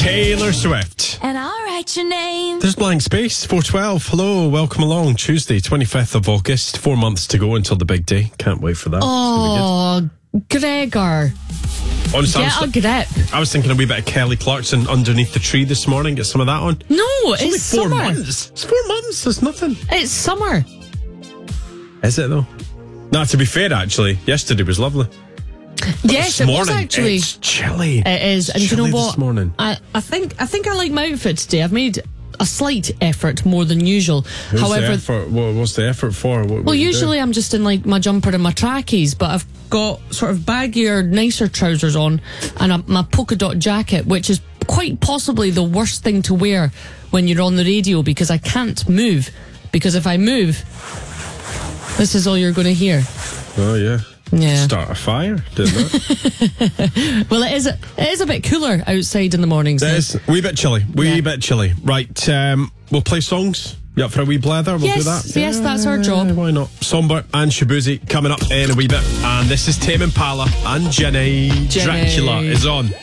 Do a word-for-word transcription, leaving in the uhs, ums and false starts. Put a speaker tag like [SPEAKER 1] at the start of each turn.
[SPEAKER 1] Taylor Swift.
[SPEAKER 2] And I'll write your name.
[SPEAKER 1] There's blank space. four twelve. Hello, welcome along. Tuesday, twenty-fifth of August. Four months to go until the big day. Can't wait for that.
[SPEAKER 3] Oh, Gregor.
[SPEAKER 1] Honestly,
[SPEAKER 3] Get
[SPEAKER 1] I was,
[SPEAKER 3] a grip.
[SPEAKER 1] I was thinking a wee bit of Kelly Clarkson underneath the tree this morning. Get some of that on.
[SPEAKER 3] No,
[SPEAKER 1] It's,
[SPEAKER 3] it's,
[SPEAKER 1] only four
[SPEAKER 3] summer.
[SPEAKER 1] months. It's four months. It's nothing.
[SPEAKER 3] It's summer.
[SPEAKER 1] Is it though? No, to be fair, actually, yesterday was lovely.
[SPEAKER 3] Yes,
[SPEAKER 1] This
[SPEAKER 3] it
[SPEAKER 1] morning,
[SPEAKER 3] was actually.
[SPEAKER 1] It's chilly.
[SPEAKER 3] It is, and
[SPEAKER 1] It's
[SPEAKER 3] do you know
[SPEAKER 1] chilly
[SPEAKER 3] what?
[SPEAKER 1] This morning.
[SPEAKER 3] I, I think I think I like my outfit today. I've made a slight effort more than usual.
[SPEAKER 1] What's
[SPEAKER 3] However,
[SPEAKER 1] the effort? What, what's the effort for? What, what
[SPEAKER 3] well,
[SPEAKER 1] you
[SPEAKER 3] usually
[SPEAKER 1] do?
[SPEAKER 3] I'm just in like my jumper and my trackies, but I've got sort of baggier, nicer trousers on, and a, my polka dot jacket, which is quite possibly the worst thing to wear when you're on the radio because I can't move. Because if I move, this is all you're going to hear.
[SPEAKER 1] Oh yeah.
[SPEAKER 3] Yeah.
[SPEAKER 1] Start a fire, didn't it?
[SPEAKER 3] Well, it is. A, it is a bit cooler outside in the mornings.
[SPEAKER 1] It
[SPEAKER 3] now.
[SPEAKER 1] is. Wee bit chilly. Wee
[SPEAKER 3] Yeah.
[SPEAKER 1] bit chilly. Right. Um, we'll play songs. You up for a wee blather? We'll
[SPEAKER 3] Yes,
[SPEAKER 1] do that.
[SPEAKER 3] yes, that's our job.
[SPEAKER 1] Why not? Somber and Shabuzi coming up in a wee bit. And this is Tame Impala and Jenny.
[SPEAKER 3] Jenny.
[SPEAKER 1] Dracula is on.